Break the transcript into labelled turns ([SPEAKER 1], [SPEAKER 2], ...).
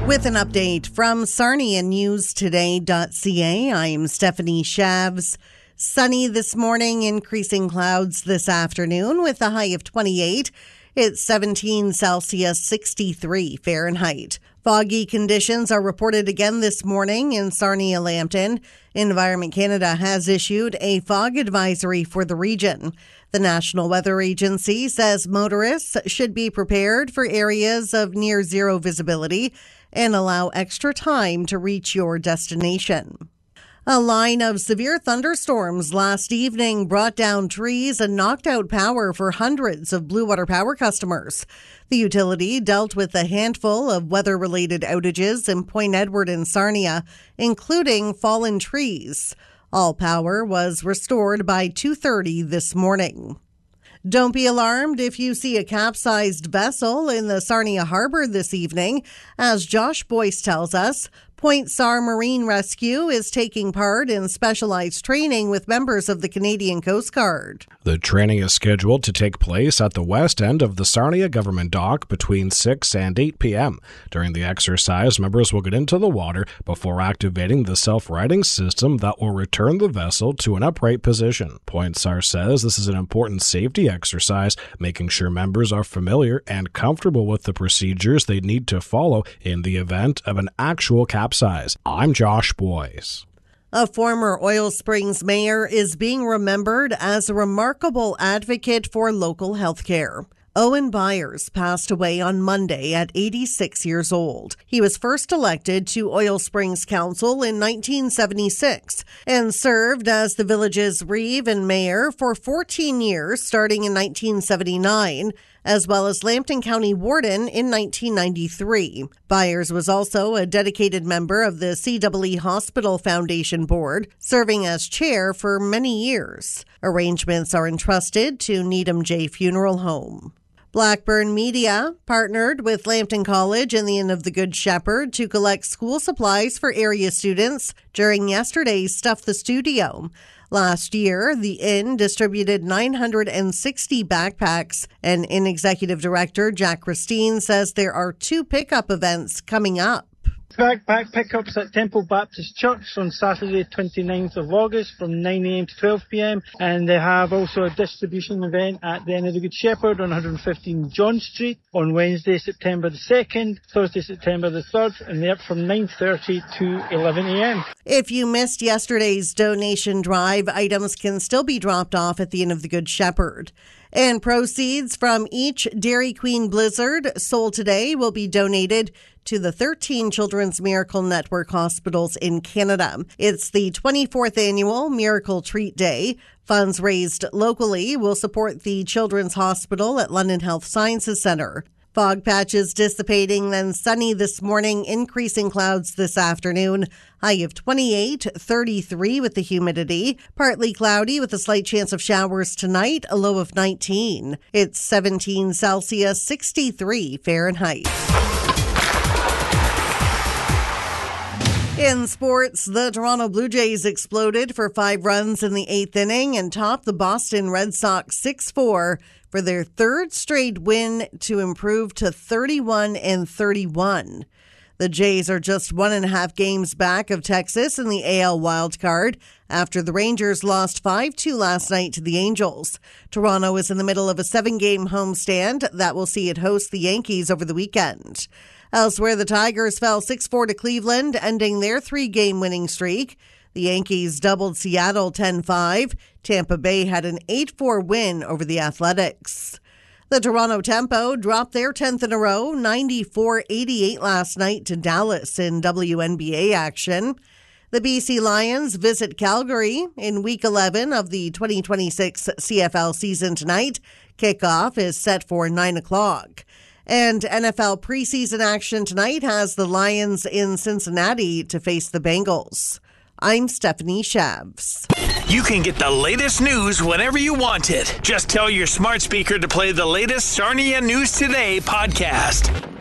[SPEAKER 1] With an update from Sarnia Newstoday.ca, I'm Stephanie Shavs. Sunny this morning, increasing clouds this afternoon with a high of 28. It's 17 Celsius, 63 Fahrenheit. Foggy conditions are reported again this morning in Sarnia-Lambton. Environment Canada has issued a fog advisory for the region. The National Weather Agency says motorists should be prepared for areas of near zero visibility and allow extra time to reach your destination. A line of severe thunderstorms last evening brought down trees and knocked out power for hundreds of Blue Water Power customers. The utility dealt with a handful of weather-related outages in Point Edward and Sarnia, including fallen trees. All power was restored by 2:30 this morning. Don't be alarmed if you see a capsized vessel in the Sarnia Harbor this evening. As Josh Boyce tells us, Point SAR Marine Rescue is taking part in specialized training with members of the Canadian Coast Guard.
[SPEAKER 2] The training is scheduled to take place at the west end of the Sarnia Government Dock between 6 and 8 p.m. During the exercise, members will get into the water before activating the self-righting system that will return the vessel to an upright position. Point SAR says this is an important safety exercise, making sure members are familiar and comfortable with the procedures they need to follow in the event of an actual capsize. I'm Josh Boyce.
[SPEAKER 1] A former Oil Springs mayor is being remembered as a remarkable advocate for local health care. Owen Byers passed away on Monday at 86 years old. He was first elected to Oil Springs Council in 1976 and served as the village's reeve and mayor for 14 years starting in 1979, as well as Lambton County Warden in 1993. Byers was also a dedicated member of the CEE Hospital Foundation Board, serving as chair for many years. Arrangements are entrusted to Needham J Funeral Home. Blackburn Media partnered with Lambton College and the Inn of the Good Shepherd to collect school supplies for area students during yesterday's Stuff the Studio. Last year, the Inn distributed 960 backpacks, and Inn Executive Director Jack Christine says there are 2 pickup events coming up.
[SPEAKER 3] Backpack pickups at Temple Baptist Church on Saturday 29th of August from 9 a.m. to 12 p.m. And they have also a distribution event at the Inn of the Good Shepherd on 115 John Street on Wednesday, September the 2nd, Thursday, September the 3rd, and they're up from 9:30 to 11 a.m.
[SPEAKER 1] If you missed yesterday's donation drive, items can still be dropped off at the Inn of the Good Shepherd. And proceeds from each Dairy Queen Blizzard sold today will be donated to the 13 Children's Miracle Network hospitals in Canada. It's the 24th annual Miracle Treat Day. Funds raised locally will support the Children's Hospital at London Health Sciences Centre. Fog patches dissipating, then sunny this morning, increasing clouds this afternoon. High of 28, 33 with the humidity. Partly cloudy with a slight chance of showers tonight, a low of 19. It's 17 Celsius, 63 Fahrenheit. In sports, the Toronto Blue Jays exploded for 5 runs in the 8th inning and topped the Boston Red Sox 6-4 for their 3rd straight win to improve to 31-31. The Jays are just 1.5 games back of Texas in the AL wildcard after the Rangers lost 5-2 last night to the Angels. Toronto is in the middle of a 7-game homestand that will see it host the Yankees over the weekend. Elsewhere, the Tigers fell 6-4 to Cleveland, ending their 3-game winning streak. The Yankees doubled Seattle 10-5. Tampa Bay had an 8-4 win over the Athletics. The Toronto Tempo dropped their 10th in a row, 94-88 last night to Dallas in WNBA action. The BC Lions visit Calgary in Week 11 of the 2026 CFL season tonight. Kickoff is set for 9 o'clock. And NFL preseason action tonight has the Lions in Cincinnati to face the Bengals. I'm Stephanie Shavs.
[SPEAKER 4] You can get the latest news whenever you want it. Just tell your smart speaker to play the latest Sarnia News Today podcast.